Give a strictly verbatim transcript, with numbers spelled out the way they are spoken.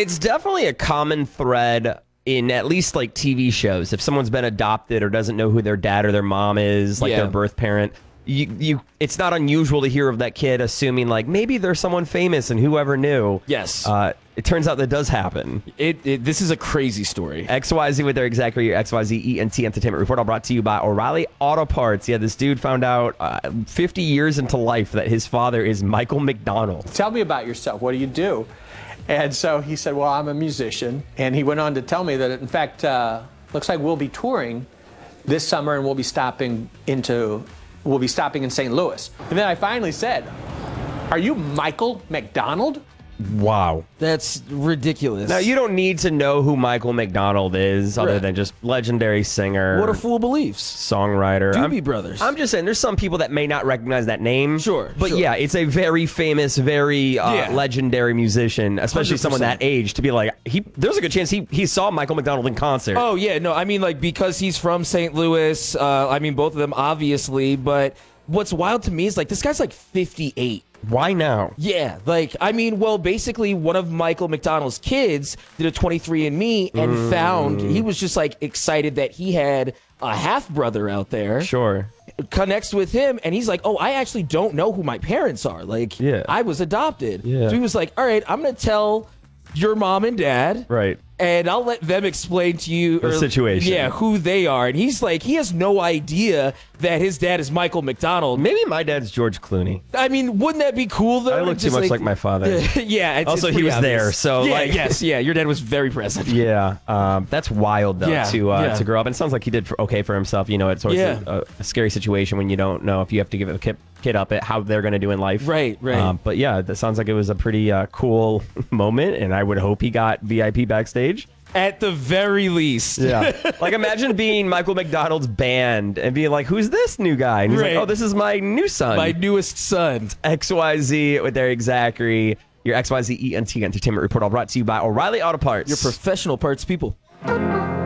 it's definitely a common thread in at least like T V shows. If someone's been adopted or doesn't know who their dad or their mom is, like Yeah. their birth parent, you you it's not unusual to hear of that kid assuming like maybe there's someone famous and whoever knew. Yes. Uh, it turns out that does happen. It, it this is a crazy story. X Y Z with their exact your X Y Z E N T Entertainment Report, all brought to you by O'Reilly Auto Parts. Yeah, this dude found out uh, fifty years into life that his father is Michael McDonald. Tell me about yourself. What do you do? And so he said, well, I'm a musician. And he went on to tell me that, in fact, uh, looks like we'll be touring this summer and we'll be stopping into, we'll be stopping in Saint Louis. And then I finally said, are you Michael McDonald? Wow. That's ridiculous. Now, you don't need to know who Michael McDonald is other Right. than just legendary singer. What a fool believes. Songwriter. Doobie I'm, Brothers. I'm just saying, there's some people that may not recognize that name. Sure, But sure. yeah, it's a very famous, very uh, Yeah. legendary musician, especially one hundred someone percent. that age, to be like, he. There's a good chance he, he saw Michael McDonald in concert. Oh, yeah. No, I mean, like, because he's from Saint Louis, uh, I mean, both of them, obviously. But what's wild to me is, like, this guy's, like, fifty-eight. Why now? Yeah, like, I mean, well, basically, one of Michael McDonald's kids did a twenty-three and me and Mm. found, he was just, like, excited that he had a half-brother out there. Sure. Connects with him, and he's like, oh, I actually don't know who my parents are. Like, Yeah. I was adopted. Yeah. So he was like, all right, I'm going to tell your mom and dad. Right. And I'll let them explain to you The situation. Yeah, who they are. And he's like, he has no idea that his dad is Michael McDonald. Maybe my dad's George Clooney. I mean, wouldn't that be cool though? I look too Just much like my father. yeah. It's, Also, it's he pretty was obvious. there, so, yeah, like- yes, yeah. Your dad was very present. Yeah, um, that's wild though Yeah, to uh, yeah. to grow up. And it sounds like he did for, okay for himself. You know, it's always Yeah. a, a scary situation when you don't know if you have to give a kid, kid up at how they're going to do in life. Right, right. Um, but yeah, that sounds like it was a pretty uh, cool moment, and I would hope he got V I P backstage. At the very least. Yeah, like imagine being Michael McDonald's band and being like, "Who's this new guy?" And he's Right. like, "Oh, this is my new son, My newest son. X Y Z with Eric Zachary." Your X Y Z E N T Entertainment Report, all brought to you by O'Reilly Auto Parts. Your professional parts people.